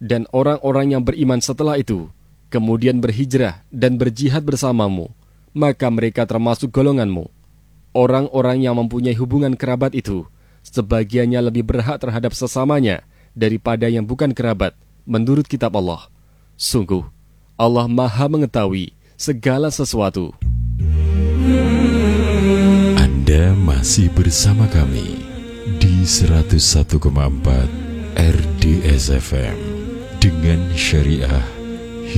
dan orang-orang yang beriman setelah itu kemudian berhijrah dan berjihad bersamamu, maka mereka termasuk golonganmu. Orang-orang yang mempunyai hubungan kerabat itu sebagiannya lebih berhak terhadap sesamanya daripada yang bukan kerabat, menurut kitab Allah. Sungguh, Allah Maha mengetahui segala sesuatu. Anda masih bersama kami di 101,4 RDS FM dengan syariah